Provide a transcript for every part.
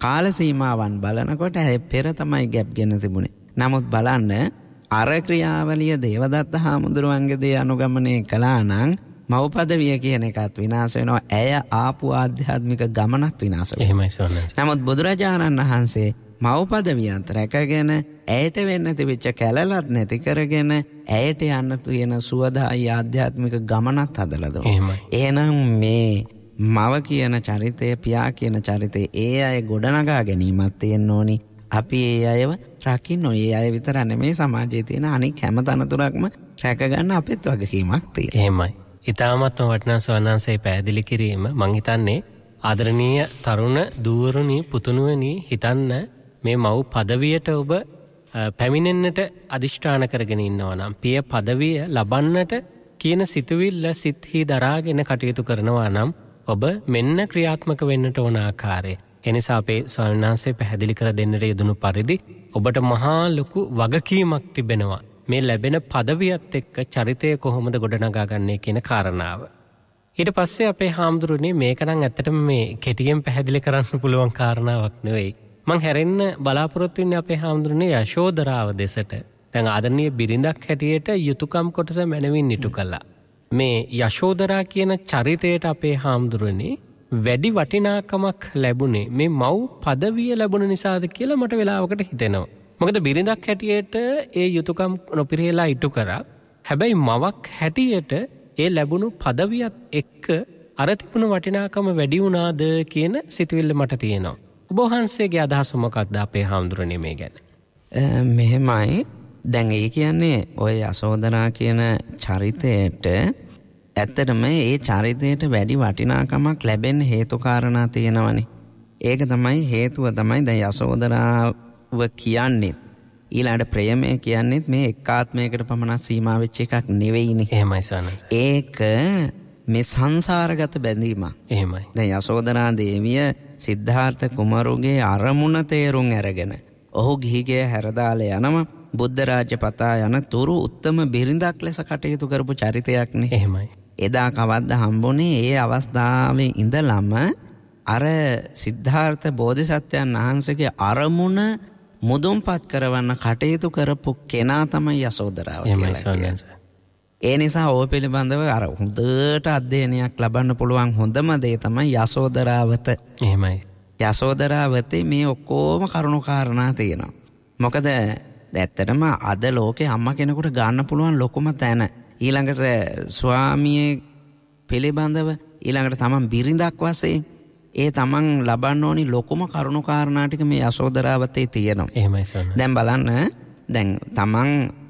කාල සීමාවන් බලනකොට පෙර තමයි ගැප් ගෙන තිබුණේ. නමුත් බලන්න අර ක්‍රියාවලිය දේවදත්ත හාමුදුරුවන්ගේ දේ අනුගමනය කළා නම් මව්පදවිය කියන එකත් විනාශ වෙනවා. ඇය ආපු ආධ්‍යාත්මික ගමනත් විනාශ වෙනවා. එහෙමයි ස්වාමීනි. නමුත් බුදුරජාණන් වහන්සේ මව්පදවියත් රැකගෙන ඇයට වෙන්න තිබිච්ච කැලලත් නැති කරගෙන ඇයට යන්න තියෙන සුවදායි ආධ්‍යාත්මික ගමනත් හදලා දුන්නා. එහෙනම් මේ මව කියන චරිතය, පියා කියන චරිතය ඒ අය ගොඩනගා ගැනීමත් තියෙන්න ඕනි. අපි ඒ අයව රකින්න ඕනි. ඒ අය විතර නෙමෙයි සමාජයේ තියෙන අනික් හැම තනතුරක්ම රැකගන්න අපිත් වගකීමක් තියෙනවා. එහෙමයි. ඊටාමත්ම වටිනා ස්වාමීනාන්සේ පැහැදිලි කිරීම මං හිතන්නේ ආදරණීය තරුණ දූවරුනි පුතුණුවනි හිතන්න මේ මව් පදවියට ඔබ පැමිණෙන්නට අදිෂ්ඨාන කරගෙන ඉන්නවා නම් පිය පදවිය ලබන්නට කියන සිතුවිල්ල සිත්හි දරාගෙන කටයුතු කරනවා නම් ඔබ මෙන්න ක්‍රියාත්මක වෙන්නට ඕන ආකාරය. එනිසා අපේ ස්වාමීන් වහන්සේ පැහැදිලි කර දෙන්නට යෙදුණු පරිදි ඔබට මහා ලොකු වගකීමක් තිබෙනවා. මේ ලැබෙන පදවියත් එක්ක චරිතය කොහොමද ගොඩනගා ගන්නේ කියන කාරණාව. ඊට පස්සේ අපේ හාමුදුරනේ මේක නම් ඇත්තටම මේ කෙටියෙන් පැහැදිලි කරන්න පුළුවන් කාරණාවක් නෙවෙයි. මං හැරෙන්න බලාපොරොත්තු වෙන්නේ අපේ හාමුදුරනේ යශෝදරාව දෙසට. දැන් ආදරණීය බිරිඳක් හැටියට යුතුයකම් කොටස මැනවින් ඉටු කළා. මේ යශෝදරා කියන චරිතයට අපේ හාමුදුරනේ වැඩි වටිනාකමක් ලැබුණේ මේ මව් පදවිය ලැබුණ නිසාද කියලා මට වෙලාවකට හිතෙනවා. මොකද බිරිඳක් හැටියට ඒ යුතුයකම් නොපිරේලා ඉටු කරා. හැබැයි මවක් හැටියට ඒ ලැබුණු පදවියත් එක්ක අර තිබුණු වටිනාකම වැඩි වුණාද කියන සිතුවිල්ල මට තියෙනවා. ඔබ වහන්සේගේ අදහස මොකක්ද අපේ හාමුදුරනේ මේ ගැන? මෙහෙමයි. දැන් ඒ කියන්නේ ඔය යසෝදරා කියන චරිතයට ඇත්තටම ඒ චරිතයට වැඩි වටිනාකමක් ලැබෙන්න හේතු කාරණා තියෙනවනේ. ඒක තමයි හේතුව තමයි දැන් යසෝදරාව කියන්නේ ඊළඟ ප්‍රේමය කියන්නේත් මේ එක්කාත්මයකට පමණ සීමා වෙච්ච එකක් නෙවෙයිනේ. එහෙමයි ස්වාමීනි. ඒක මේ සංසාරගත බැඳීමක්. එහෙමයි. දැන් යසෝදරා දේවිය සිද්ධාර්ථ කුමාරගේ අරමුණ තේරුම් අරගෙන ඔහු ගිහිගේ හැරදාලා යනවා. බුද්ධ රාජ්‍ය පතා යන තුරු උත්තම බිරිඳක් ලෙස කටයුතු කරපු චරිතයක්නේ. එහෙමයි. එදා කවද්ද හම්බුනේ ඒ අවස්ථාවේ ඉඳලම අර සිද්ධාර්ථ බෝධිසත්වයන් වහන්සේගේ අරමුණ මුදුන්පත් කරවන්න කටයුතු කරපු කෙනා තමයි යසෝදරාව කියලා. ඒ නිසා ඕ පිළිබඳව අර හොඳට අධ්‍යයනයක් ලබන්න පුළුවන් හොඳම දේ තමයි යසෝදරාවත. එහෙමයි. යසෝදරාවතේ මේ ඔක්කොම කරුණු කාරණා තියෙනවා. මොකද ඇත්තටම අද ලෝකේ අම්මා කෙනෙකුට ගන්න පුළුවන් ලොකුම තැන ඊළඟට ස්වාමියේ පිළිබඳව ඊළඟට තමන් බිරිඳක් වශයෙන් ඒ තමන් ලබන්න ඕනි ලොකුම කරුණු කාරණා ටික මේ යසෝදරාවතේ තියෙනවා. එහෙමයි සර්. දැන් බලන්න දැන් තමන්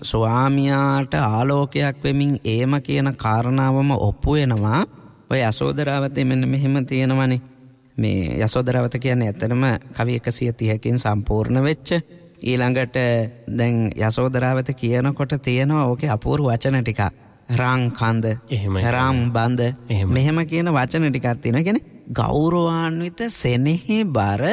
ස්වාමියාට ආලෝකයක් වෙමින් ඒම කියන කාරණාවම ඔප්පු වෙනවා. ඔය යසෝදරාවතේ මෙන්න මෙහෙම තියෙනවනේ. මේ යසෝදරාවත කියන්නේ ඇත්තටම කවි 130කින් සම්පූර්ණ වෙච්ච ඊළඟට දැන් යසෝදරාවත කියනකොට තියෙනවා ඕකේ අපූර්ව වචන ටික. රං කඳ, රම් බඳ මෙහෙම කියන වචන ටිකක් තියෙනවා. කියන්නේ ගෞරවාන්විත සෙනෙහි බර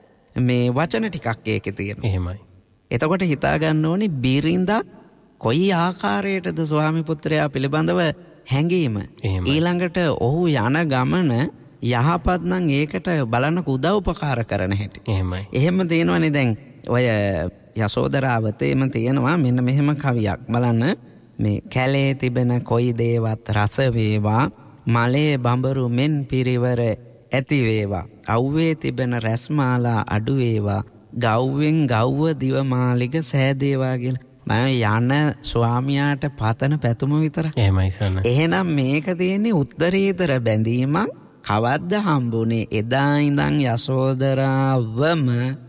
මේ වචන ටිකක් ඒකේ තියෙනවා. එහෙමයි. එතකොට හිතා ගන්න ඕනේ බිරිඳක් කොයි ආකාරයටද ස්වාමි පුත්‍රයා පිළිබඳව හැඟීම. ඊළඟට ඔහු යන ගමන යහපත් නම් ඒකට බලන්නක උදව් උපකාර කරන හැටි. එහෙමයි. එහෙම තියෙනවනේ දැන් ඔය යසෝදරාවතේම තියෙනවා මෙන්න මෙහෙම කවියක් බලන්න. මේ කැලේ තිබෙන කොයි දේවත් රස වේවා, මලේ බඹරු මෙන් පිරිවර ඇති වේවා, අව්වේ තිබෙන රැස්මාලා අඩු වේවා, ගව්වෙන් ගව්ව දිවමාලිග සෑදේවා කියලා. මම යන ස්වාමියාට පතන පැතුම විතර. එහෙමයි සන්න. එහෙනම් මේක තියෙන්නේ උත්තරීතර බැඳීමක්. කවද්ද හම්බුනේ? එදා ඉඳන් යසෝදරාවම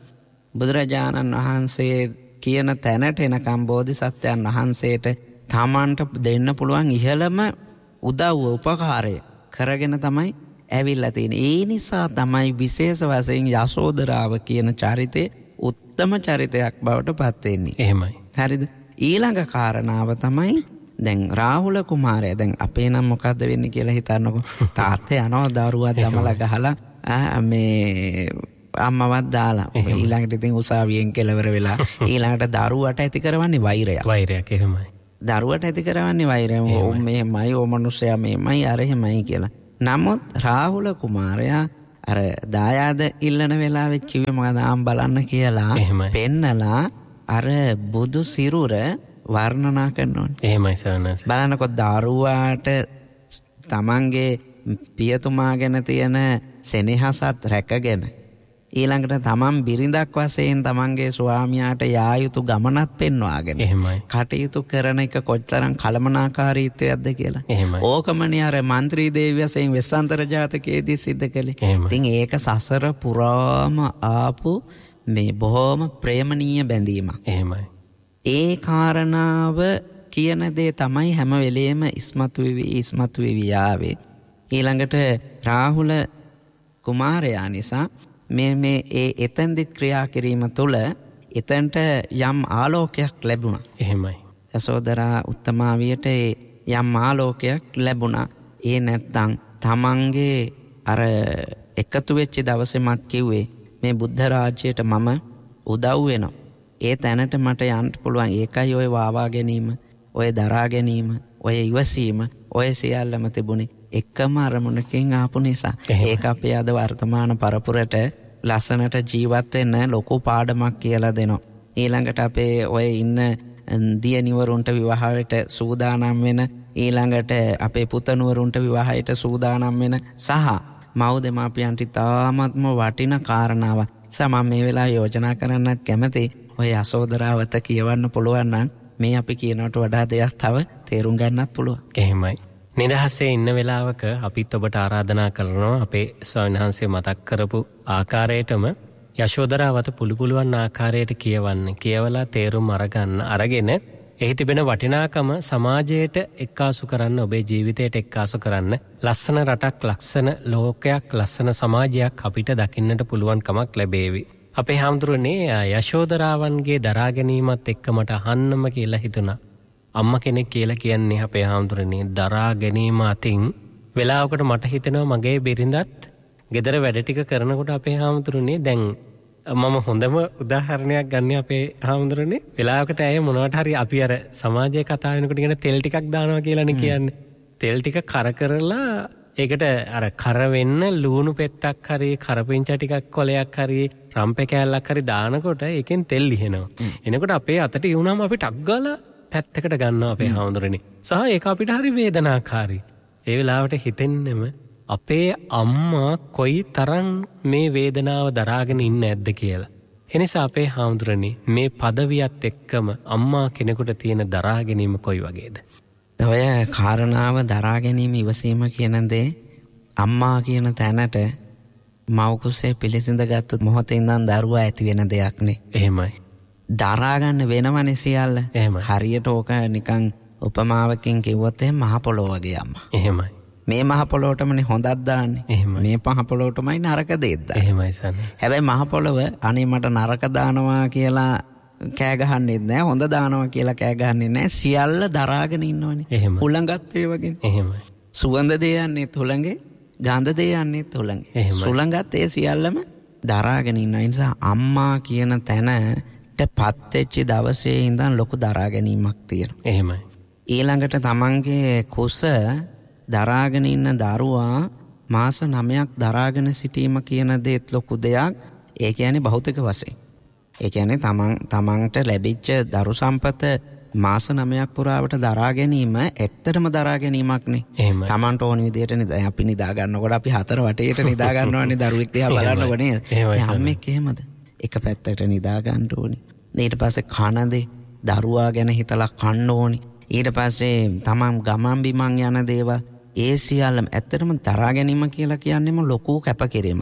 බුදුරජාණන් වහන්සේ කියන තැනට එනකම් බෝධිසත්වයන් වහන්සේට තමන්ට දෙන්න පුළුවන් ඉහළම උදව්ව උපකාරය කරගෙන තමයි ඇවිල්ලා තියෙන්නේ. ඒ නිසා තමයි විශේෂ වශයෙන් යසෝදරාව කියන චරිතේ උත්තම චරිතයක් බවට පත් වෙන්නේ. එහෙමයි. හරිද? ඊළඟ කාරණාව තමයි දැන් රාහුල කුමාරයා දැන් අපේ නම් මොකද්ද වෙන්නේ කියලා හිතන්නකො. තාත්තේ යනවා දරුවා දමලා ගහලා මේ අම්මවත් දාලා ඊළඟට ඉතින් උසාවියෙන් කෙලවර වෙලා ඊළඟට දරුවට ඇති කරවන්නේ වෛරයක්. වෛරයක් එහෙමයි. දරුවට ඇති කරවන්නේ වෛරය. ඕ මෙහෙමයි, ඕ මනුස්සයා මෙහෙමයි, අර එහෙමයි කියලා. නමුත් රාහුල කුමාරයා අර දායාද ඉල්ලන වෙලාවෙත් කිව්වේ මම ආම් බලන්න කියලා පෙන්නලා අර බුදු සිරුර වර්ණනා කරනවා. එහෙමයි සවනස. බලන්නකො දරුවාට තමන්ගේ පියතුමා ගැන තියෙන සෙනෙහසත් රැකගෙන ඊළඟට තමන් බිරිඳක් වශයෙන් තමන්ගේ ස්වාමියාට යා යුතු ගමනත් පෙන්වාගෙන කටයුතු කරන එක කොච්තරම් කළමනාකාරීත්වයක්ද කියලා. ඕකමනේ අර මන්ත්‍රී දේවිය වශයෙන් වෙස්සන්තර ජාතකයේදී සිද්ධ කළේ. ඉතින් ඒක සසර පුරාම ආපු මේ බොහොම ප්‍රේමණීය බැඳීමක්. එහෙමයි. ඒ කාරණාව කියන දේ තමයි හැම වෙලේම ඉස්මතු වෙවි යාවේ. ඊළඟට රාහුල කුමාරයා නිසා මේ එතෙන්දිත් ක්‍රියා කිරීම තුළ එතනට යම් ආලෝකයක් ලැබුණා. එහෙමයි. යසෝදරා උත්තමාවියට යම් ආලෝකයක් ලැබුණා. ඒ නැත්තම් තමන්ගේ අර එකතු වෙච්ච දවසේ මත් කිව්වේ මේ බුද්ධ රාජ්‍යයට මම උදව් වෙනවා. ඒ තැනට මට යන්න පුළුවන්. ඒකයි ඔය වාවා ගැනීම, ඔය දරා ගැනීම, ඔය ඉවසීම, ඔය සියල්ලම තිබුණේ එකම අරමුණකින් ආපු නිසා. ඒක අපේ අද වර්තමාන පරපුරට ලස්සනට ජීවත් වෙන්න ලොකු පාඩමක් කියලා දෙනවා. ඊළඟට අපේ ඔය ඉන්න දියණිවරුන්ට විවාහයට සූදානම් වෙන, ඊළඟට අපේ පුතණුවරුන්ට විවාහයට සූදානම් වෙන සහ මව් දෙමාපියන්ට තාමත්ම වටින කාරණාවක්. මම මේ වෙලාව යෝජනා කරන්නත් කැමති ඔය යසෝදරාවත කියවන්න පුළුවන් නම් මේ අපි කියනවට වඩා දෙයක් තව තේරුම් ගන්නත් පුළුවන්. එහෙමයි. නිදහසේ ඉන්න වෙලාවක අපිත් ඔබට ආරාධනා කරනවා අපේ ස්වාමීන් වහන්සේ මතක් කරපු ආකාරයටම යශෝදරාවත පුළුවන් ආකාරයට කියවන්න. කියවලා තේරුම් අරගෙන එහි තිබෙන වටිනාකම සමාජයට එක්කාසු කරන්න, ඔබේ ජීවිතයට එක්කාසු කරන්න, ලස්සන රටක්, ලස්සන ලෝකයක්, ලස්සන සමාජයක් අපිට දකින්නට පුළුවන්කමක් ලැබේවි. අපේ හාමුදුරනේ යශෝදරාවන්ගේ දරා ගැනීමත් එක්ක මට අහන්නම කියලා හිතුණා. අම්මා කෙනෙක් කියලා කියන්නේ අපේ හාමුදුරනේ දරා ගැනීම අතින් වෙලාවකට මට හිතෙනවා මගේ බිරිඳත් ගෙදර වැඩ ටික කරනකොට අපේ හාමුදුරනේ දැන් මම හොඳම උදාහරණයක් ගන්න අපේ හාමුදුරනේ වෙලාවකට ඇය මොනවට හරි අපි අර සමාජයේ කතා වෙනකොට කියන තෙල් ටිකක් දානවා කියලානේ කියන්නේ. තෙල් ටික කර කරලා ඒකට අර කර වෙන්න ලුණු පෙත්තක් හරි කරපිංචා ටිකක් කොලයක් හරි රම්පේ කෑල්ලක් හරි දානකොට ඒකෙන් තෙල් ලිහෙනවා. එනකොට අපේ අතට යුණාම අපි ටක් ගාලා පැත්තකට ගන්නවා අපේ හාමුදුරනේ. සහ ඒක අපිට හරි වේදනාකාරී. ඒ වෙලාවට හිතෙන්නෙම අපේ අම්මා කොයි තරම් මේ වේදනාව දරාගෙන ඉන්න ඇද්ද කියලා. එනිසා අපේ හාමුදුරනේ මේ පදවියත් එක්කම අම්මා කෙනෙකුට තියෙන දරා ගැනීම කොයි වගේද? ඔය කාරණාව දරා ගැනීම ඉවසීම කියන දේ අම්මා කියන තැනට මව් කුසේ පිළිසිඳගත්තු මොහොතේ ඉඳන් දරුවා ඇති වෙන දෙයක් නේ. එහෙමයි. දරා ගන්න වෙනවනේ සියල්ල. හරියට ඕක නිකන් උපමාවකින් කිව්වොත් එහෙනම් මහ පොළොව වගේ අම්මා. එහෙමයි. මේ මහ පොළොවටමනේ හොඳක් දාන්නේ. මේ මහ පොළොවටමයි නරක දෙයක් දාන්නේ. එහෙමයි සන්න. හැබැයි මහ පොළොව අනේ මට නරක දානවා කියලා කෑ ගහන්නෙත් නෑ, හොඳ දානවා කියලා කෑ ගහන්නෙත් නෑ. සියල්ල දරාගෙන ඉන්නවනේ. හුළඟත් ඒ වගේ. එහෙමයි. සුවඳ දේ යන්නේත් හුළඟේ, ගඳ දේ යන්නේත් හුළඟේ. සුළඟත් ඒ සියල්ලම දරාගෙන ඉන්න නිසා අම්මා කියන තැනට පත් වෙච්ච දවසේ ඉඳන් ලොකු දරා ගැනීමක් තියෙනවා. එහෙමයි. ඊළඟට තමන්ගේ කුස දරාගෙන ඉන්න දරුවා මාස 9ක් දරාගෙන සිටීම කියන දේත් ලොකු දෙයක්. ඒ කියන්නේ භෞතික වශයෙන්. ඒ කියන්නේ තමන්ට ලැබිච්ච දරු සම්පත මාස 9ක් පුරාවට දරා ගැනීම ඇත්තටම දරා ගැනීමක්නේ. තමන්ට ඕන විදියට අපි නිදා ගන්නකොට අපි හතර වටේට නිදා ගන්නවානේ දරුවෙක් දිහා බලනකොට නේද? අම්මෙක් එහෙමද? එක පැත්තකට නිදා ගන්න ඕනේ. ඊට පස්සේ කනදේ දරුවා ගැන හිතලා කන්න ඕනේ. ඊට පස්සේ තමන් ගමන් බිමන් යන දේවල් ඒ සියල්ලම ඇත්තටම දරා ගැනීම කියලා කියන්නේම ලොකු කැපකිරීම.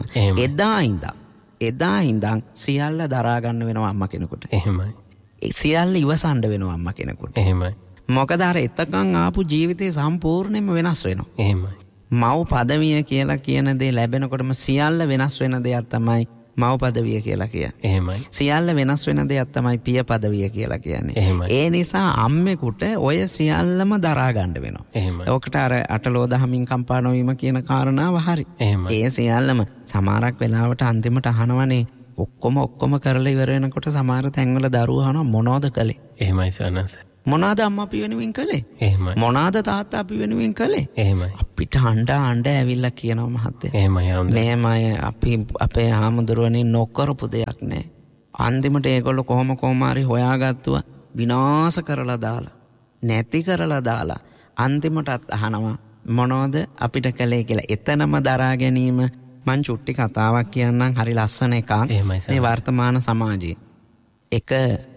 එදා ඉඳන් සියල්ල දරා ගන්න වෙනවා අම්මා කෙනෙකුට. එහෙමයි. සියල්ල ඉවසන්න වෙනවා අම්මා කෙනෙකුට. එහෙමයි. මොකද අර එතකන් ආපු ජීවිතේ සම්පූර්ණයෙන්ම වෙනස් වෙනවා. එහෙමයි. මව් පදවිය කියලා කියන දේ ලැබෙනකොටම සියල්ල වෙනස් වෙන දෙයක් තමයි මව් පදවිය කියලා කියන්නේ. එහෙමයි. සියල්ල වෙනස් වෙන දෙයක් තමයි පිය පදවිය කියලා කියන්නේ. ඒ නිසා අම්මෙකුට ඔය සියල්ලම දරා ගන්න වෙනවා. ඔකට අර අටලෝ දහමින් කම්පා නොවීම කියන කාරණාව හරි. ඒ සියල්ලම සමහරක් වෙලාවට අන්තිමට අහනවනේ ඔක්කොම කරලා ඉවර වෙනකොට සමහර තැන්වල දරුවෝ අහනවා මොනවද කළේ? එහෙමයි සනස. මොනවාද අම්මා අපි වෙනුවෙන් කළේ? එහෙමයි. මොනවාද තාත්තා අපි වෙනුවෙන් කළේ? එහෙමයි. අපිට අඬ ඇවිල්ලා කියනවා මහත්තයා. එහෙමයි හාමුදුරුවනේ. මේමයි අපි අපේ හාමුදුරුවනේ නොකරපු දෙයක් නෑ. අන්තිමට ඒගොල්ලෝ කොහොම හරි හොයාගත්තුවා විනාශ කරලා දාලා නැති කරලා දාලා අන්තිමටත් අහනවා මොනවද අපිට කළේ කියලා. එතනම දරා ගැනීම මං චුට්ටි කතාවක් කියන්නම් හරි ලස්සන එකක්. මේ වර්තමාන සමාජයේ එක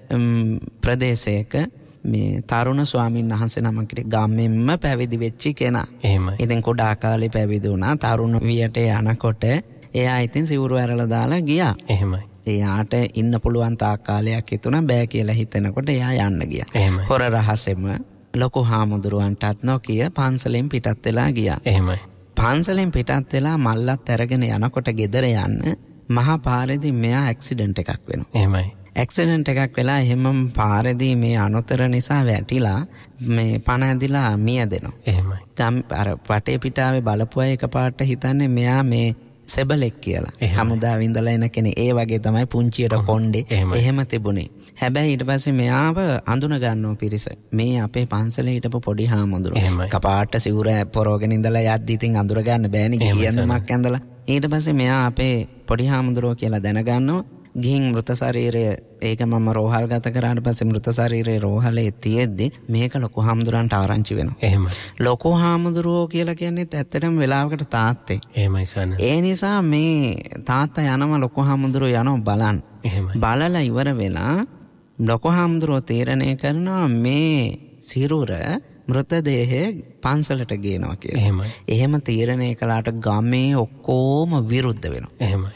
ප්‍රදේශයක මේ තරුණ ස්වාමීන් වහන්සේ නමකට ගම්මෙන්ම පැවිදි වෙච්චි කෙනා. ඉතින් කුඩා කාලේ පැවිදි වුණා. තරුණ වියට යනකොට එයා ඉතින් සිවුරු ඇරලා දාලා ගියා. එහෙමයි. එයාට ඉන්න පුළුවන් තාක් කාලයක් හිතුණා බෑ කියලා හිතනකොට එයා යන්න ගියා. හොර රහසෙම ලොකු හාමුදුරුවන්ටත් නොකිය පන්සලෙන් පිටත් වෙලා ගියා. එහෙමයි. පන්සලෙන් පිටත් වෙලා මල්ලත් අරගෙන යනකොට ගෙදර යන්න මහා පාරේදී මෙයා ඇක්සිඩන්ට් එකක් වෙනවා. එහෙමයි. ඇක්සිඩන්ට් එකක් වෙලා එහෙමම පාරේදී මේ අනුතර නිසා වැටිලා මේ පණ ඇදිලා මියදෙනවා. එහෙමයි. අර වටේ පිටාවේ බලපු අය එකපාරට හිතන්නේ මෙයා මේ සෙබලෙක් කියලා. හමුදාවේ ඉඳලා එන කෙනෙක්. ඒ වගේ තමයි පුංචියට කොණ්ඩේ එහෙම තිබුණේ. හැබැයි ඊට පස්සේ මෙයාව අඳුන ගන්නව පිරිස. මේ අපේ පන්සලේ හිටපු පොඩි හාමුදුරුවෝ. කපාට සිවුර පොරවගෙන ඉඳලා යද්දි ඉතින් අඳුර ගන්න බෑනේ කියන්නමක් ඇඳලා. ඊට පස්සේ මෙයා අපේ පොඩි හාමුදුරුවෝ කියලා දැනගන්නවා. ගිහින් මృత ශරීරය ඒක මම රෝහල් ගත කරාට පස්සේ මృత ශරීරයේ රෝහලේ තියෙද්දි මේක ලොකු හාමුදුරන්ට ආරංචි වෙනවා. එහෙමයි. ලොකු හාමුදුරුවෝ කියලා කියන්නේ ඇත්තටම වෙලාවකට තාත්තේ. එහෙමයි සන්න. ඒ නිසා මේ තාත්තා යනවා ලොකු හාමුදුරුවෝ යනවා බලන්න. එහෙමයි. බලලා ඉවර වෙලා ලොකු හාමුදුරුවෝ තීරණය කරනවා මේ සිරුර මృతදේහය පන්සලට ගේනවා කියලා. එහෙමයි. එහෙම තීරණය කළාට ගමේ ඔක්කොම විරුද්ධ වෙනවා. එහෙමයි.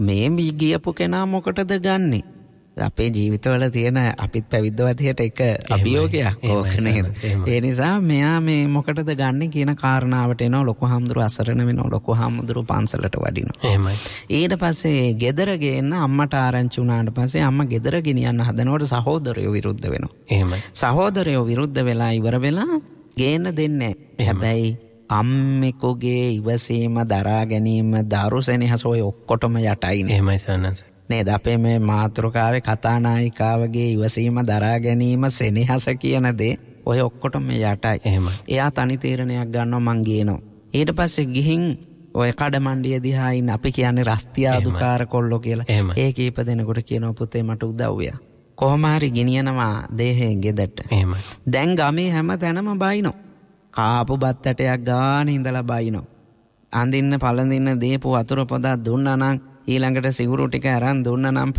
මේ ගියපු කෙනා මොකටද ගන්නෙ? අපේ ජීවිතවල තියෙන අපිත් පැවිද්දවත් හිට එක අභියෝගයක් ඕක නේද? ඒ නිසා මෙයා මේ මොකටද ගන්නෙ කියන කාරණාවට එනවා. ලොකු හාමුදුරුවෝ අසරණ වෙනවා. ලොකු හාමුදුරුවෝ පන්සලට වඩිනවා. එහෙමයි. ඊට පස්සේ ගෙදර ගේන්න අම්මට ආරංචි වුණාට පස්සේ අම්මා ගෙදර ගෙනියන්න හදනකොට සහෝදරයෝ විරුද්ධ වෙනවා. එහෙමයි. සහෝදරයෝ විරුද්ධ වෙලා ඉවර වෙලා ගේන්න දෙන්නේ නැහැ. හැබැයි අම්මෙකුගේ ඉවසීම දරා ගැනීම දරු සෙනෙහස ඔය ඔක්කොටම යටයිනේ. එහෙමයි සන්නස්. නේද? අපේ මේ මාතෘකාවේ කතානායිකාවගේ ඉවසීම දරා ගැනීම සෙනෙහස කියන දේ ඔය ඔක්කොටම යටයි. එහෙමයි. එයා තනි තීරණයක් ගන්නවා මං ගේනවා. ඊට පස්සේ ගිහින් ඔය කඩමණ්ඩිය දිහා ඉන්න අපි කියන්නේ රස්තියාදුකාර කොල්ලෝ කියලා. ඒ කීප දෙනෙකුට කියනවා පුතේ මට උදව් වෙලා. කොහොම හරි ගෙනියනවා දේහයෙන් ගෙදරට. එහෙමයි. දැන් ගමේ හැම තැනම බයිනෝ. කාපු බත් ඇටයක් ගානේ ඉඳලා බයිනෝ. අඳින්න පළඳින්න දීපු වතුර පොදක් දුන්නා නම් ඊළඟට සිවුරු ටික අරන් දුන්නා නම්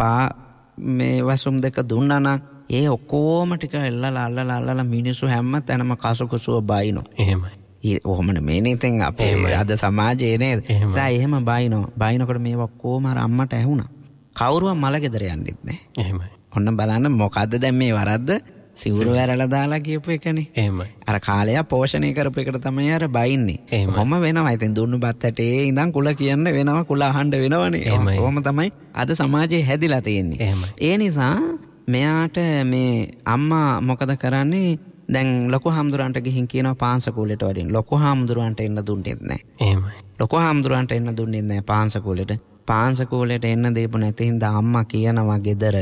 මේ වසුම් දෙක දුන්නා නම් ඒ ඔක්කොම ටික එල්ලලා මිනිස්සු හැම තැනම කසුකුසුව බයිනෝ. එහෙමයි. ඔහොමනේ මේනේ ඉතින් අපේ අද සමාජයේ නේද? එහෙම බයිනෝ. බයිනකොට මේවා ඔක්කොම අර අම්මට ඇහුණා. කවුරුවත් මල ගෙදර යන්නෙත් නැහැ. එහෙමයි. ඔන්න බලන්න මොකද්ද දැන් මේ වරද්ද? සිවුරු වැරලා දාලා කියපු එකනේ. එහෙමයි. අර කාලය පෝෂණය කරපු එකට තමයි අර බයින්නේ. කොහොම වෙනවා. ඉතින් දුන්නු බත් ඇටේ ඉඳන් කුල කියන්න වෙනවා, කුල අහන්න වෙනවනේ. කොහොම තමයි අද සමාජයේ හැදිලා තියෙන්නේ. ඒ නිසා මෙයාට මේ අම්මා මොකද කරන්නේ? දැන් ලොකු හාමුදුරන්ට ගිහින් කියනවා පාංශකූලෙට වඩින්න. ලොකු හාමුදුරන්ට එන්න දුන්නේ නැහැ. එහෙමයි. ලොකු හාමුදුරන්ට එන්න දුන්නේ නැහැ පාංශකූලෙට. පාංශකූලෙට එන්න දීපු නැති හින්දා අම්මා කියනවා ගෙදර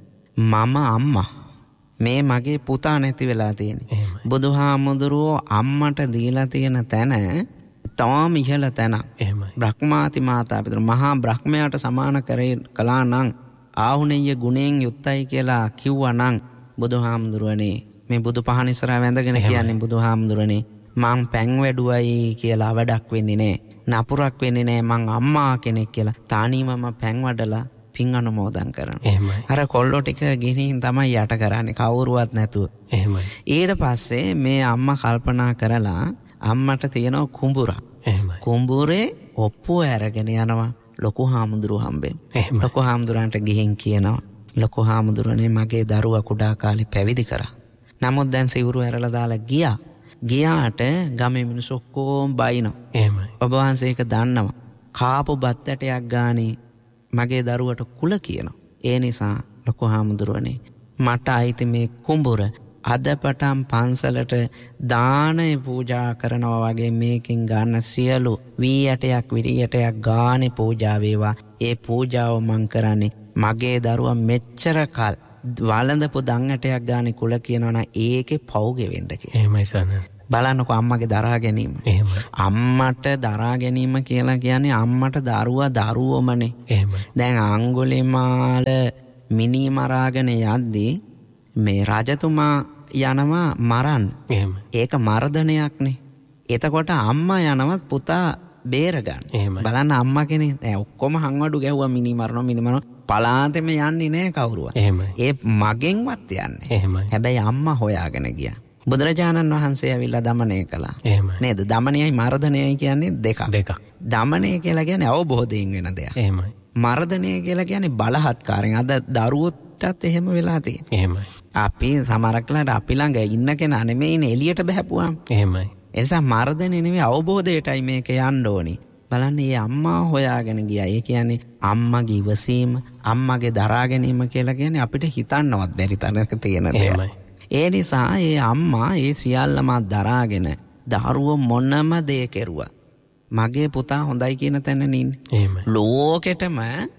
මම අම්මා මේ මගේ පුතා නැති වෙලා තියෙන්නේ. බුදුහාමුදුරුවෝ අම්මට දීලා තියෙන තැන තාම ඉහළ තැන. බ්‍රහ්මාති මාතා පිතෘ මහා බ්‍රහ්මයාට සමාන කළා නම් ආහුණෙය ගුණයෙන් යුක්තයි කියලා කිව්වා නම් බුදුහාමුදුරුවනේ මේ බුදු පහන ඉස්සරහා වැඳගෙන කියන්නේ බුදුහාමුදුරනේ මං පැන් වැඩුවයි කියලා වැඩක් වෙන්නේ නැහැ. නපුරක් වෙන්නේ නැහැ මං අම්මා කෙනෙක් කියලා. තානීමම පැන් වඩලා පින් අනුමෝදන් කරනවා. අර කොල්ලෝ ටික ගිහින් තමයි යට කරන්නේ කවුරුවත් නැතුව. එහෙමයි. ඊට පස්සේ මේ අම්මා කල්පනා කරලා අම්මට තියෙන කුඹුරක්. කුඹුරේ ඔප්පුව අරගෙන යනවා ලොකු හාමුදුරුවෝ හම්බෙන්න. ලොකු හාමුදුරන්ට ගිහින් කියනවා ලොකු හාමුදුරනේ මගේ දරුවා කුඩා කාලේ පැවිදි කරා. නමුත් දැන් සිවුරු ඇරලා දාලා ගියා. ගියාට ගමේ මිනිස්සු ඔක්කොම බයිනවා. එහෙමයි. ඔබ වහන්සේ ඒක දන්නවා. කාපු බත් ඇටයක් ගානේ මගේ දරුවට කුල කියනවා. ඒ නිසා ලොකු හාමුදුරුවනේ මට අයිති මේ කුඹුර අද පටන් පන්සලට දානය පූජා කරනවා වගේ මේකෙන් ගන්න සියලු වී ඇටයක් විරි ඇටයක් ගානේ පූජා වේවා. ඒ පූජාව මං කරන්නේ මගේ දරුවා මෙච්චර කල් වළඳපු දන් ඇටයක් ගානේ කුල කියනවනම් ඒකේ පව් ගෙවෙන්න කියලා. එහෙමයි සන්න. බලන්නකො අම්මගේ දරා ගැනීම. අම්මට දරා ගැනීම කියලා කියන්නේ අම්මට දරුවා දරුවමනේ. දැන් අංගුලිමාල මිනි මරාගෙන යද්දී මේ රජතුමා යනවා මරන්න. ඒක මර්ධනයක්නේ. එතකොට අම්මා යනවත් පුතා බේරගන්න. බලන්න අම්මා කෙනෙක් ඔක්කොම හංවඩු ගැහුවා මිනි මරනවා පලාතෙම යන්නේ නැහැ කවුරුවත්. ඒ මගෙන්වත් යන්නේ. හැබැයි අම්මා හොයාගෙන ගියා. බුදුරජාණන් වහන්සේ ඇවිල්ලා දමනය කළා. නේද? දමනයයි මර්ධනයයි කියන්නේ දෙකක්. දමනය කියලා කියන්නේ අවබෝධයෙන් වෙන දෙයක්. මර්ධනය කියලා කියන්නේ බලහත්කාරයෙන්. අද දරුවොටත් එහෙම වෙලා තියෙනවා. අපි සමහරක්ලාට අපි ළඟ ඉන්න කෙනා නෙමෙයිනේ එළියට බහැපුවාම. ඒ නිසා මර්ධනය නෙමෙයි අවබෝධයටයි මේක යන්න ඕනි. බලන්න මේ අම්මා හොයාගෙන ගියා. ඒ කියන්නේ අම්මගේ ඉවසීම, අම්මගේ දරා ගැනීම කියලා කියන්නේ අපිට හිතන්නවත් බැරි තරමක තියෙන දෙයක්. ඒ නිසා ඒ අම්මා ඒ සියල්ලම දරාගෙන දරුවෝ මොනම දේ කෙරුවා. මගේ පුතා හොඳයි කියන තැන ඉන්නේ. ලෝකෙටම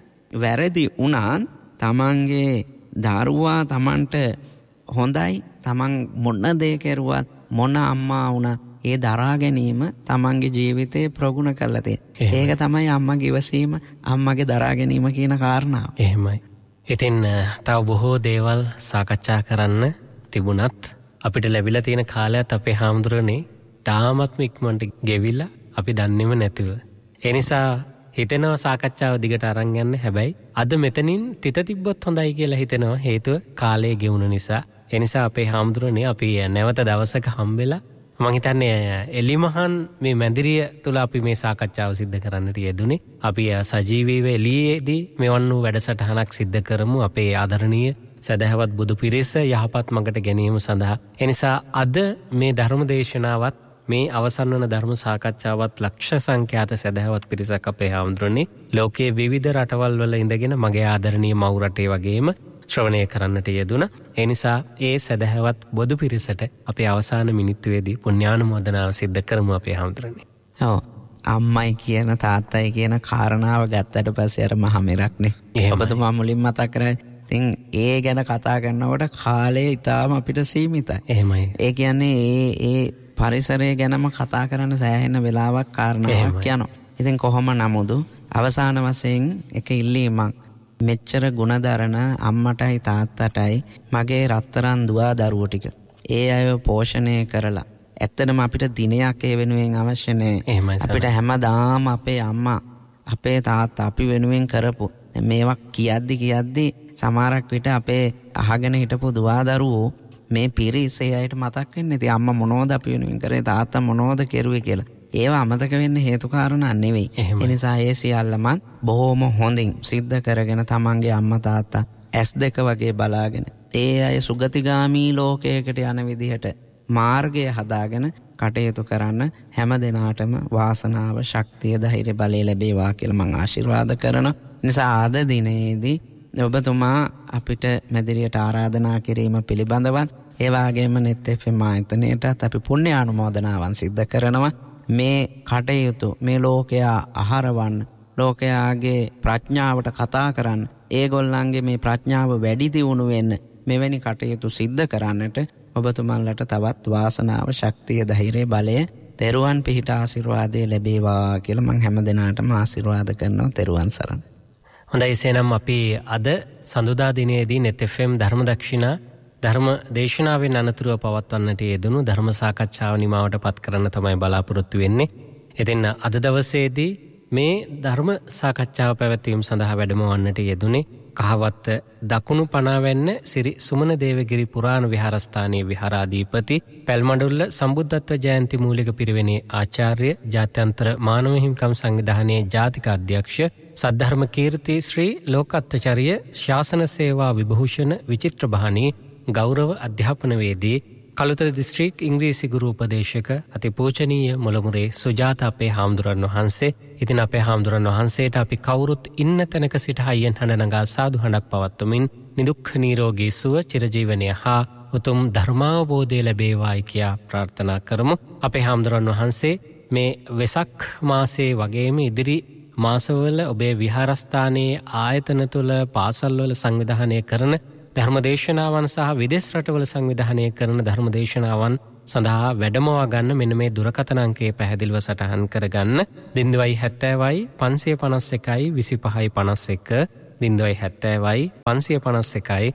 වැරදි වුණත් තමන්ගේ දරුවා තමන්ට හොඳයි. තමන් මොන දේ කෙරුවත් මොන අම්මා වුණත් ඒ දරා ගැනීම තමන්ගේ ජීවිතේ ප්‍රගුණ කරලා තියෙනවා. ඒක තමයි අම්මගේ ඉවසීම, අම්මගේ දරා ගැනීම කියන කාරණාව. එහෙමයි. ඉතින් තව බොහෝ දේවල් සාකච්ඡා කරන්න තිබුණත් අපිට ලැබිලා තියෙන කාලයත් අපේ හාමුදුරනේ තාමත්ම ඉක්මනට ගෙවිලා අපි දන්නේම නැතිව. ඒ නිසා හිතෙනවා සාකච්ඡාව දිගට අරන් යන්න. හැබැයි අද මෙතනින් තිත තිබ්බොත් හොඳයි කියලා හිතෙනවා. හේතුව කාලය ගෙවුන නිසා. ඒ නිසා අපේ හාමුදුරනේ අපි නැවත දවසක හම්බෙලා මම හිතන්නේ එලිමහන් මේ මැදිරිය තුල අපි මේ සාකච්ඡාව සිද්ධ කරන්නට යෙදුනේ. අපි සජීවීව එළියේදී මෙවන් වූ වැඩසටහනක් සිද්ධ කරමු අපේ ආදරණීය සදහවත් බුදු පිරිස යහපත් මඟට ගැනීම සඳහා. එනිසා අද මේ ධර්ම දේශනාවත් මේ අවසන් වන ධර්ම සාකච්ඡාවත් ලක්ෂ සංඛ්‍යාත සදහවත් පිරිසක් අපේ හාමුදුරනේ ලෝකයේ විවිධ රටවල් වල ඉඳගෙන මගේ ආදරණීය මව් රටේ වගේම ශ්‍රවණය කරන්නට යෙදුණා. ඒ නිසා ඒ සදහවත් බුදු පිරිසට අපේ අවසාන මිනිත්තුවේදී පුණ්‍යානුමෝදනාව සිද්ධ කරමු අපේ හාමුදුරනේ. ඔව්. අම්මයි කියන තාත්තයි කියන කාරණාව ගත්තට පස්සේ අර මහ මෙරක්නේ. ඔබතුමා මුලින් මතක් කරා. ඉතින් ඒ ගැන කතා කරනකොට කාලය ඉතාම අපිට සීමිතයි. එහෙමයි. ඒ කියන්නේ ඒ පරිසරය ගැනම කතා කරන්න සෑහෙන වෙලාවක් කාරණාවක් යනවා. ඉතින් කොහොම නමුදු අවසාන වශයෙන් එක ඉල්ලීමක්. මෙච්චර ගුණධරණ අම්මටයි තාත්තටයි මගේ රත්තරන් දුවා දරුවෝ ටික ඒ අය පෝෂණය කරලා ඇත්තටම අපිට දිනයක් ඒ වෙනුවෙන් අවශ්‍ය නැහැ. අපිට හැමදාම අපේ අම්මා අපේ තාත්තා අපි වෙනුවෙන් කරපු මේවා කියද්දි සමහරක් විට අපේ අහගෙන හිටපු දුවා දරුවෝ මේ පිරිසේ අයට මතක් වෙන්නේ ඉතින් අම්මා මොනවද අපි වෙනුවෙන් කරේ තාත්තා මොනවද කෙරුවේ කියලා. ඒවා අමතක වෙන්න හේතු කාරණා නෙවෙයි. ඒ නිසා ඒ සියල්ලම බොහොම හොඳින් සිද්ධ කරගෙන තමන්ගේ අම්මා තාත්තා S2 වගේ බලාගෙන ඒ අය සුගතිගාමී ලෝකයකට යන විදිහට මාර්ගය හදාගෙන කටයුතු කරන්න හැම දිනාටම වාසනාව, ශක්තිය, ධෛර්ය, බලය ලැබේවා කියලා මම ආශිර්වාද කරනවා. නිසා අද දිනේදී ඔබතුමා අපිට මැදිරියට ආරාධනා කිරීම පිළිබඳවත් ඒ වගේම net FM ආයතනයටත් අපි පුණ්‍ය ආනුමෝදනාවන් සිද්ධ කරනවා. මේ කටයුතු මේ ලෝකයා අහරවන්න, ලෝකයාගේ ප්‍රඥාවට කතා කරන්න, ඒගොල්ලන්ගේ මේ ප්‍රඥාව වැඩි දියුණු වෙන්න මෙවැනි කටයුතු සිද්ධ කරන්නට ඔබතුමන්ලට තවත් වාසනාව, ශක්තිය, ධෛර්යය, බලය, තෙරුවන් පිහිට ආශිර්වාදය ලැබේවා කියලා මම හැම දිනාටම ආශිර්වාද කරනවා. තෙරුවන් සරණයි. හොඳයි, එසේනම් අපි අද සඳුදා දිනයේදී net FM ධර්ම දක්ෂිනා ධර්ම දේශනාවෙන් අනතුරුව පවත්වන්නට යෙදුණු ධර්ම සාකච්ඡාව නිමාවට පත් කරන්න තමයි බලාපොරොත්තු වෙන්නේ. ඉතින් අද දවසේදී මේ ධර්ම සාකච්ඡාව පැවැත්වීම සඳහා වැඩම වන්නට යෙදුනේ කහවත්ත දකුණු පනාවැන්න සිරි සුමන දේවගිරි පුරාණ විහාරස්ථානයේ විහාරාධිපති පැල්මඩුල්ල සම්බුද්ධත්ව ජයන්ති මූලික පිරිවෙනේ ආචාර්ය ජාත්‍යන්තර මානව හිමිකම් සංවිධානයේ ජාතික අධ්‍යක්ෂ සද්ධර්ම කීර්ති ශ්‍රී ලෝකත්චාර්ය ශාසන සේවා විභූෂණ විචිත්‍රභානී ගෞරව අධ්‍යාපනවේදී කළුතර දිස්ත්‍රික් ඉංග්‍රීසි ගුරු උපදේශක අතිපූජනීය මුලමුරේ සුජාත අපේ හාමුදුරන් වහන්සේ. ඉතින් අපේ හාමුදුරන් වහන්සේට අපි කවුරුත් ඉන්න තැනක සිට හයියෙන් හඬ නගා සාදු හඬක් පවත්වමින් නිදුක් නිරෝගී සුව චිරජීවනය හා උතුම් ධර්මාවබෝධය ලැබේවායි කියා ප්‍රාර්ථනා කරමු. අපේ හාමුදුරන් වහන්සේ මේ වෙසක් මාසයේ වගේම ඉදිරි මාසවල ඔබේ විහාරස්ථානයේ ආයතන තුළ පාසල්වල සංවිධානය කරන ධර්මදේශනාවන් සහ විදේශ රටවල සංවිධානය කරන ධර්මදේශනාවන් සඳහා වැඩමවා ගන්න මෙන්න මේ දුරකථන අංකය පැහැදිලිව සටහන් කරගන්න 070 551 2551 070 551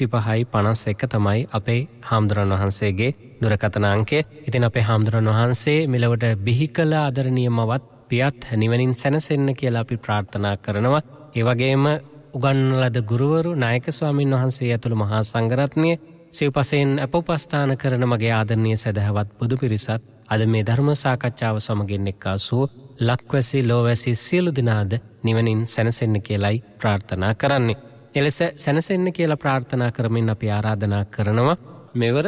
2551 තමයි අපේ හාමුදුරන් වහන්සේගේ දුරකථන අංකය. ඉතින් අපේ හාමුදුරන් වහන්සේ මෙලොවට බිහි කළ ආදරණීය මවත් පියත් නිවනින් සැනසෙන්න කියලා අපි ප්‍රාර්ථනා කරනවා. ඒ වගේම උගන්වන ලද ගුරුවරු නායක ස්වාමින් වහන්සේ ඇතුළු මහා සංඝරත්නය සිව්පසයෙන් අපෝපස්ථාන කරන මගේ ආදරණීය සදහවත් බුදු පිරිසත් අද මේ ධර්ම සාකච්ඡාව සමගින් එක්කාසු ලක්වැසි ලෝවැසි සියලු දෙනාද නිවනින් සැනසෙන්න කියලයි ප්‍රාර්ථනා කරන්නේ. එලෙස සැනසෙන්න කියලා ප්‍රාර්ථනා කරමින් අපි ආරාධනා කරනවා මෙවර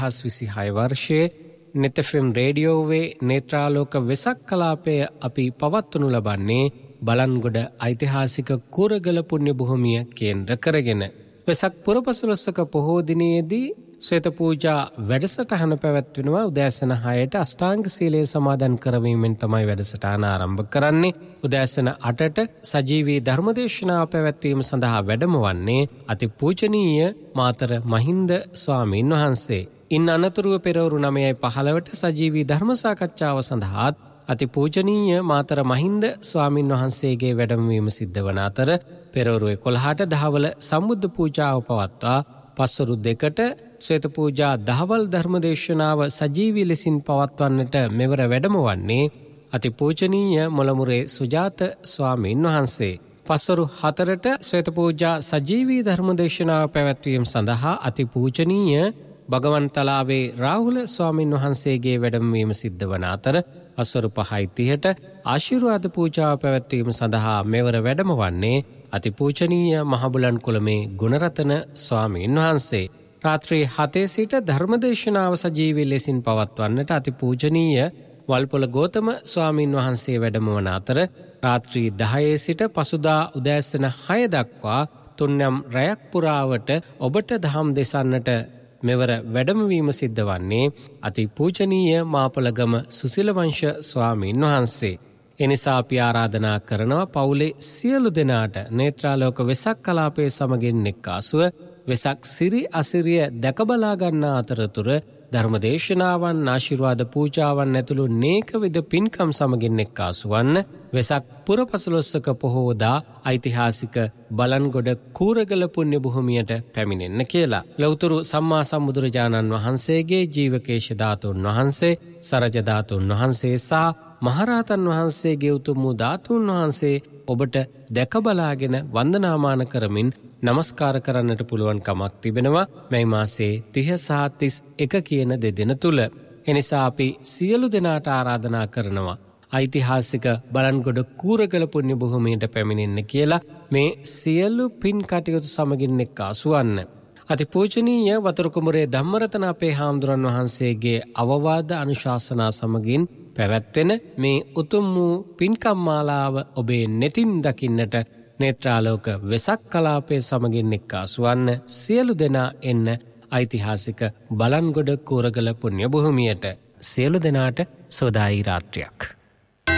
2026 වර්ෂයේ net FM රේඩියෝවේ නේත්‍රාලෝක වෙසක් කලාපය අපි පවත්වනු ලබන්නේ බලන්ගොඩ ඓතිහාසික කුරගල පුණ්‍ය භූමිය කේන්ද්‍ර කරගෙන. වෙසක් පුරපසළොස්වක පොහෝ දිනයේදී ශ්වේත පූජා වැඩසටහන පැවැත්වෙනවා. උදෑසන 6ට අෂ්ටාංග සීලය සමාදන් කරවීමෙන් තමයි වැඩසටහන ආරම්භ කරන්නේ. උදෑසන 8ට සජීවී ධර්මදේශනාව පැවැත්වීම සඳහා වැඩම වන්නේ අතිපූජනීය මාතර මහින්ද ස්වාමීන් වහන්සේ. ඉන් අනතුරුව පෙරවරු 9:15ට සජීවී ධර්ම සාකච්ඡාව සඳහා අතිපූජනීය මාතර මහින්ද ස්වාමින් වහන්සේගේ වැඩමවීම සිද්ධ වන අතර පෙරවරු 11ට දහවල සම්බුද්ධ පූජාව පවත්වා පස්වරු 2ට ශ්වේත පූජා දහවල් ධර්මදේශනාව සජීවී ලෙසින් පවත්වන්නට මෙවර වැඩම වන්නේ අතිපූජනීය මොළමුරේ සුජාත ස්වාමීන් වහන්සේ. පස්වරු 4ට ශ්වේත පූජා සජීවී ධර්මදේශනාව පැවැත්වීම සඳහා අතිපූජනීය භගවන්තලාවේ රාහුල ස්වාමීන් වහන්සේගේ වැඩමවීම සිද්ධ වන අතර පස්වරු 5:30ට ආශිර්වාද පූජාව පැවැත්වීම සඳහා මෙවර වැඩම වන්නේ අතිපූජනීය මහබුලන් කුලමේ ගුණරතන ස්වාමීන් වහන්සේ. රාත්‍රී 7 සිට ධර්මදේශනාව සජීවී ලෙසින් පවත්වන්නට අතිපූජනීය වල්පොල ගෝතම ස්වාමීන් වහන්සේ වැඩම වන අතර රාත්‍රී 10 සිට පසුදා උදෑසන 6 දක්වා තුන්නම් රැයක් පුරාවට ඔබට දහම් දෙසන්නට මෙවර වැඩමවීම සිද්ධ වන්නේ අතිපූජනීය මාපලගම සුසිලවංශ ස්වාමීන් වහන්සේ. එනිසා අපි ආරාධනා කරනවා පවුලේ සියලු දෙනාට නේත්‍රාලෝක වෙසක් කලාපයේ සමගින් එක්කාසුව වෙසක් සිරි අසිරිය දැකබලා ගන්නා අතරතුර ධර්මදේශනාවන් ආශිර්වාද පූජාවන් ඇතුළු නේකවිධ පින්කම් සමගින් එක්කාසු වන්න වෙසක් පුරපසළොස්වක පොහෝදා ඓතිහාසික බලන්ගොඩ කූරගල පුණ්‍ය භූමියට පැමිණෙන්න කියලා. ලෞතර සම්මා සම්බුදුරජාණන් වහන්සේගේ ජීවකේශ ධාතුන් වහන්සේ, සරජ ධාතුන් වහන්සේ සහ මහරහතන් වහන්සේගේ උතුම් වූ ධාතුන් වහන්සේ ඔබට දැකබලාගෙන වන්දනාමාන කරමින් නමස්කාර කරන්නට පුළුවන් කමක් තිබෙනවා මේ මාසේ 30 සහ 31 කියන දෙදින තුල. එනිසා අපි සියලු දෙනාට ආරාධනා කරනවා ඓතිහාසික බලන්ගොඩ කූරගල පුණ්‍ය භූමියට පැමිණෙන්න කියලා මේ සියලු පින් කටයුතු සමගින් එක්කාසු වන්න. අතිපූජනීය වතුරුකුඹුරේ ධම්මරතන අපේ හාමුදුරන් වහන්සේගේ අවවාද අනුශාසනා සමගින් පැවැත්වෙන මේ උතුම් වූ පින්කම් මාලාව ඔබේ නෙතින් දකින්නට නේත්‍රාලෝක වෙසක් කලාපයේ සමගින් එක්කාසු වන්න සියලු දෙනා එන්න ඓතිහාසික බලන්ගොඩ කූරගල පුණ්‍ය භූමියට. සියලු දෙනාට සෝදායි රාත්‍රියක්.